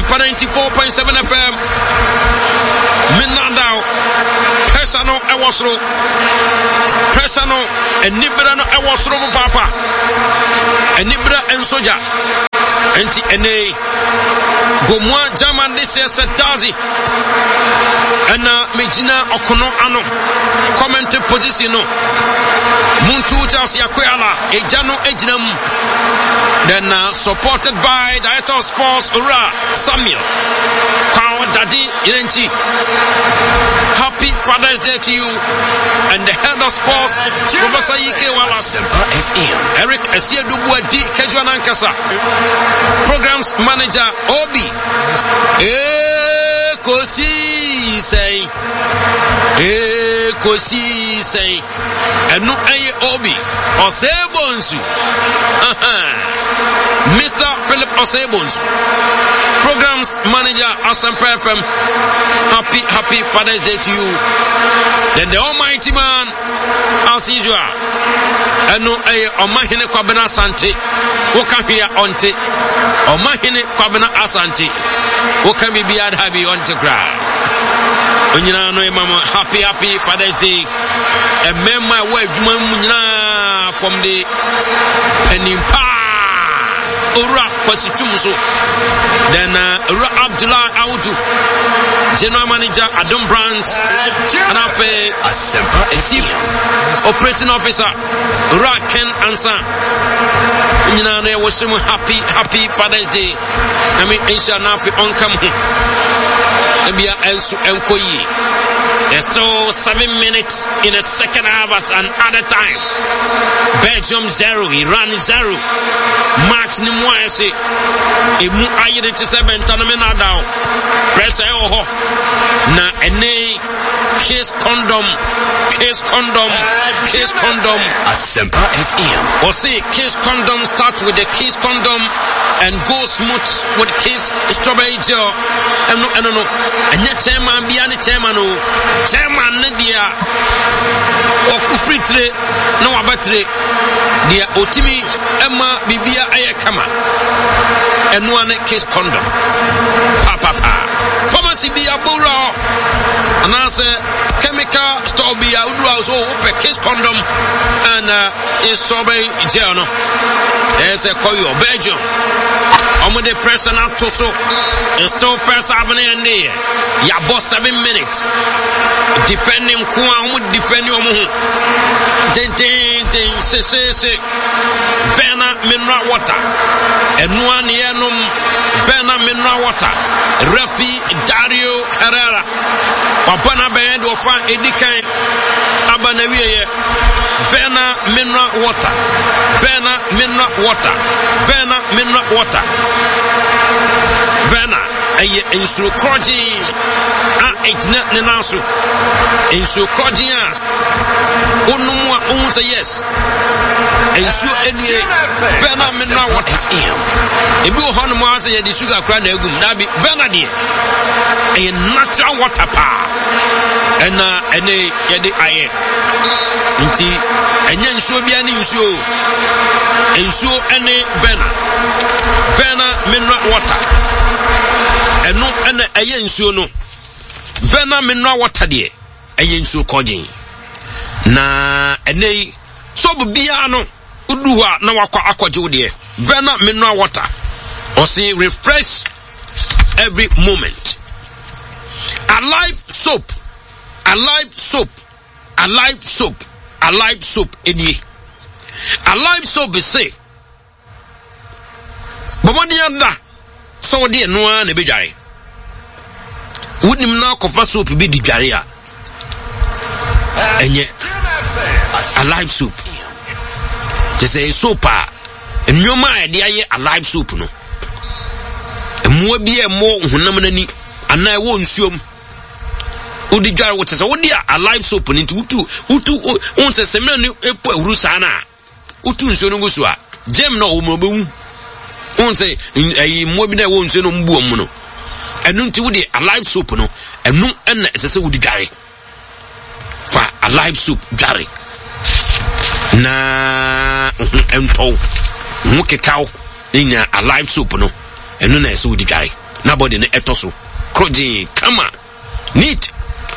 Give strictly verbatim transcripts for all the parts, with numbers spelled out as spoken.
Asempa ninety-four point seven F M. Minandao. Persano ewosro. Persano enibra no ewosro papa. Enibra ensoja. Enti ene Gomwa German this year Setazi. Ena Mejina Okono ano. Comment position no. Muntu Charles Yakwala Ejano Ejnam. Then uh, supported by Director of Sports Ura Samuel Kwao Dadi Irenchi. Happy Father's Day to you and the head of sports Professor Ike Wallace Eric Esiedubu Di Kejuanankasa Programs Manager Obi Eh Kosi say Eh Kosi say Enu Eye Obi Osebonsu Mister Philip Osebonsu Programs Manager Asempa F M. Happy Happy Father's Day to you. Then the Almighty Man as usual Enu Eye Omahine Kwabena Asante Woka here onte Omahine Kwabena Asante Woka bi biad habi onte gra Onyina no mama happy happy Father's Day. And member word from the Penimpa Ura Kwasitumso. Then uh, Ura Abdullah Audu, General Manager Adam Brands, and a Chief Operating Officer Ura Ken Ansa. You know, there was some happy, happy Father's Day. I mean, inshallah, fi onkam. Ebia Elsu Enkoyi. There's still seven minutes in the second half at another time. Belgium zero, Iran zero. March ni mwese. Emu ayede seven tanamena down. Press oho. Na ene case condom, case condom, case condom. Asempa F M. Or say case condom starts with the case condom and go smooth with case strawberry gel. And no, I don't know. And yet chairman beyond the chairman oh. Chairman Nadia Okufritre no abatre dia otimi Emma Bibia Ayakama and one case condom papa pa pharmacy be a bura and answer chemical store be a udra so open case condom and uh is strawberry gel no there's a call you Belgium Omo de press and out to so and still press happening and there ya boss seven minutes defending kwa omo defending omo ten ten ten se se se Vena mineral water enua ne enum Vena mineral water Rafi Dario Herrera Papa band of fan edikan abana wiye Vena mineral water Vena mineral water Vena mineral water Vena aye insuru kroji a ejna ne naso insuru kroji a onum a on say yes insuru enie Vena mineral water ebi o hono mo ase ye di sugar kra na agum na bi Vena de aye natural water pa ena ene ye di aye nti enye nsuo bia ne nsuo nsuo ene Vena Vena mineral water eno ene eye nsuo no Vena mineral water de eye nsuo kojin na ene so bia no uduwa na wakwa akwaje wo de Vena mineral water or say refresh every moment. Alive soap alive soap alive soap alive soap eni alive soap be say bomoni anda so de no na be dware wonim na kofa soap bi di dware a enye alive soap just say soap a enwoma e de aye alive soap no emu bi e mo hunam nani ana e wo nsuom udi dware wo tese wodi alive soap ni tutu utu on se semna ni epo awuru sana utu nsuo no gusu a gem no wo mo bewu on se ayi mo bi na wo nsuo no mbuo mu no enu nti wodi alive soap no enu ena esese wodi dware fa alive soap dware na ento mo kekao nya alive soap no enu na ese wodi dware na body ne etoso kroji kama neat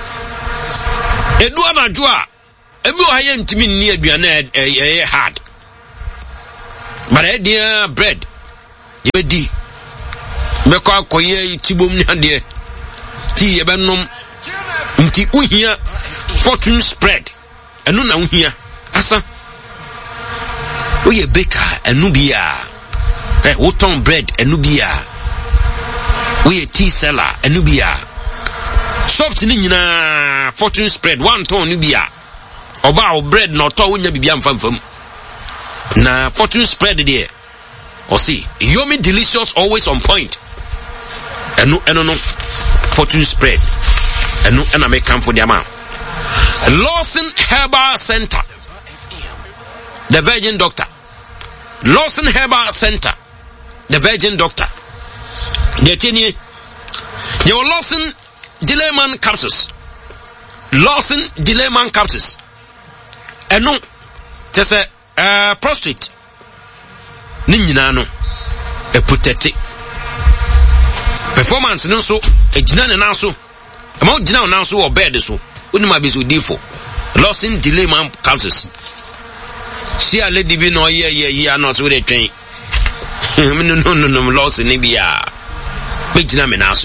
edu anadwo a ebi o haye ntimi nni aduane e hard but e dia bread ye di be ko akoye tibom ni ade ti ye benom nti uhia fortune spread enu na uhia asa oye baker enu bia eh woton bread enu bia oye tea seller enu bia soft ni nyina fortune spread one ton ni bia oba o bread no to wonya bibia mfamfam na fortune spread there or see yomi delicious always on point enu enu no fortune spread enu ena make come for the amount. Lawson Herbal Center, the Virgin Doctor. Lawson Herbal Center, the Virgin Doctor. The tini your Lawson Dileman capsules. Lawson Dileman capsules. Enu just a uh, prostate ni nyina no e protect performance no so e gina ne na so e ma gina na so o bed so onima bi so difo Lawson Dileman capsules si a lady bi no ye ye ye no so de twen no no no no Lawson ni bia be gina me na so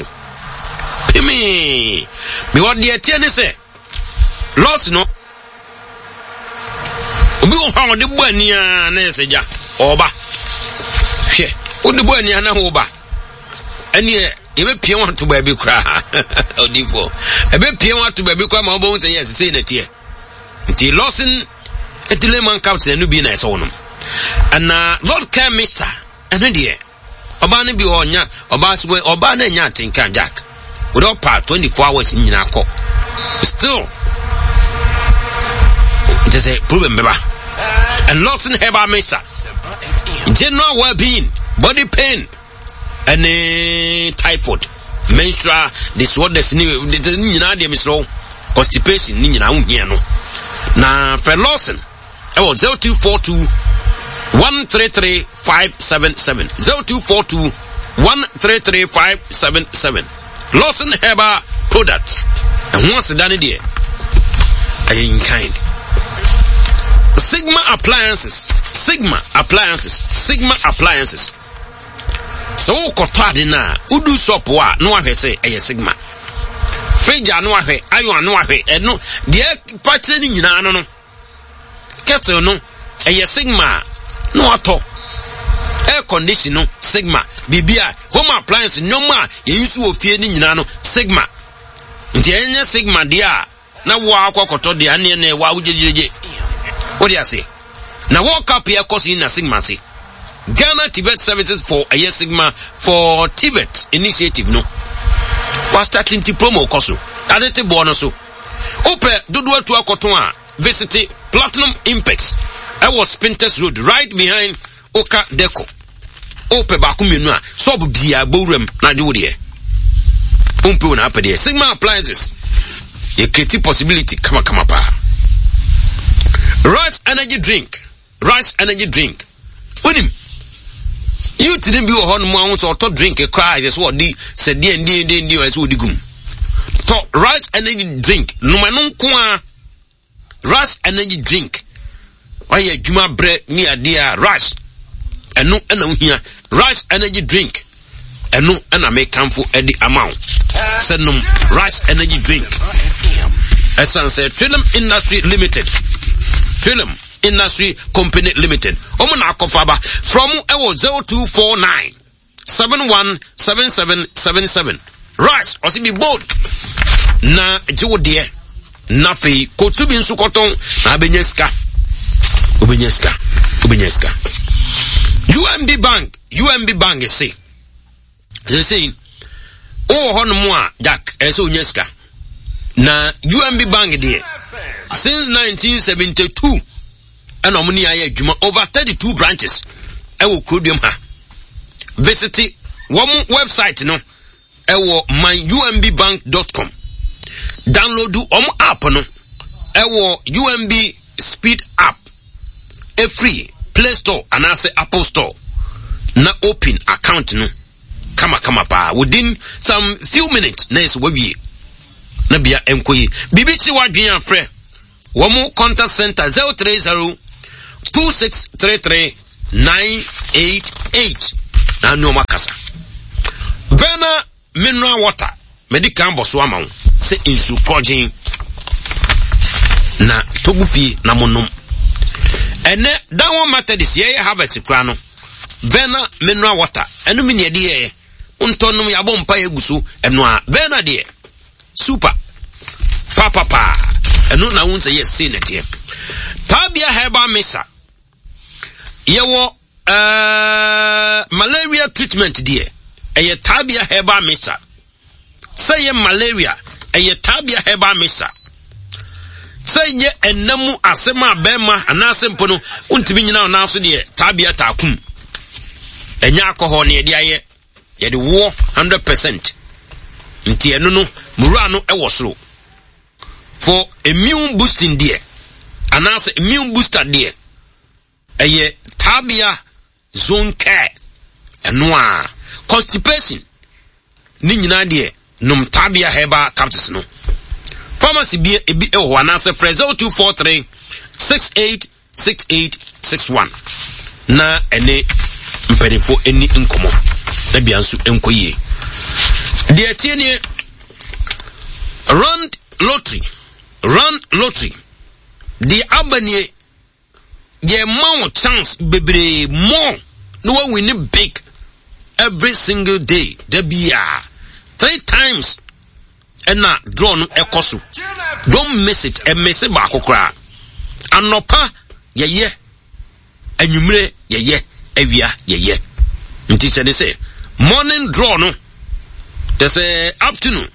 pimi me what dey tie ne say Lawson no obi wo ha de bo ania na eseja oba hwe o de bo ania na ho ba ani e be pie wan to ba bi kra odifo e be pie wan to ba bi kra ma obo nse yes say na tie nti Lawson Dileman capsule no bi na eso no ana Lord Care Mister ene de oba ne bi onya oba so oba na nya tinka jack we don pa twenty-four hours nyina akọ still just a problem beba and Lawson Herbal Mister general well-being body pain and uh, typhoid menstrual disorders ni nyina de misro constipation ni nyina unhia no na for Lawson e wo zero two four two one three three five seven seven zero two four two one three three five seven seven Lawson Herbal products and once done it there in kind Sigma appliances Sigma appliances Sigma appliances so kotade na udu shop wa no ahwe se eye Sigma fridge anu ahwe ayo anu ahwe eno de pache ni nyina no no kettle no eye Sigma no ato air condition no Sigma bibia home appliance nyoma ye use ofie ni nyina no Sigma nti enye Sigma dia na wo akokoto de ane na wa wujejeje what do you say now walk up here cause in a Sigma say Ghana Tibet services for a year Sigma for Tibet initiative no was starting to promo cost adete bonus so ope dodo to akoto a visit Platinum Impex I was Spinters Road right behind Oka Deco ope ba kumenu a so bia bowrem na de wo de umpe na apede Sigma appliances a creative possibility kama kama pa Rice energy drink rice energy drink onim you didn't be on mo so to drink a cry is what di said di ndi ndi ndi as wo digum to rice energy drink no manu nko a rice energy drink oye adwuma bre mi ade a rice eno ena uhia rice energy drink eno ena make kamfo edi amount senum rice energy drink essence Trillium Industry Limited Trillium Industry Company Limited omo na akofaba from ewo zero two four nine seven one seven seven seven seven rice osi be bold na jode na fe kotubi nsu koton na benyeska obenyeska obenyeska U M B Bank U M B Bank is say they saying oh hono a jack eso onyeska na U M B Bank there since nineteen seventy-two and omni aye adwuma over thirty-two branches ewo krodium ha visit one website no ewo my u m b bank dot com download um app no ewo U M B speed app a free Play Store and also Apple Store na open account no kama kama pa within some few minutes na is wawie na bia enkoyi bibi chi wadwen afre wo mu contact center zero three zero two six three three nine eight eight na no makasa bena mineral water medical boso amawo se insu kojin na togufi na monum ene that one matter this year harvest kra no bena mineral water enu mi ne de ye untonum ya bompa egusu enu a bena de super papa pa enu na won say yes say net ye tabia herbal mesa yewo uh malaria treatment de eye tabia herbal mesa say ye malaria eye tabia herbal mesa say ye enamu asema bema anase mpono untimi nyina na so de tabia takum enya alcohol ne de aye ye de wo one hundred percent nti enu no mura no ewo soro for immune boosting there anase immune booster there eye tabia zone care enu a constipation ni nyina de num tabia herbal capsules no pharmacy bi ebi e ho anase zero two four three six eight six eight six one na ene mperefo eni nkomo da bia nso enkoyie de atienie run lottery run lottery the abanye ye more chance bebre more no one win big every single day there be a three times and na draw no ekoso don't miss it and miss it ba kokra anopa ye ye anwumre ye ye awia ye ye nti se say morning draw no they say afternoon